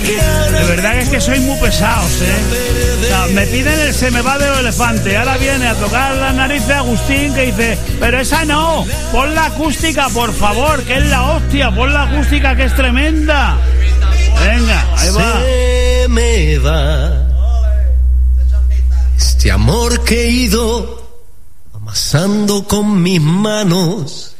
De verdad que es que sois muy pesados, ¿eh? O sea, me piden el Se me va de los elefantes. Ahora viene a tocar las narices Agustín, que dice, pero esa no, pon la acústica, por favor, que es la hostia, pon la acústica, que es tremenda. Venga, ahí va. Se me va este amor que he ido amasando con mis manos.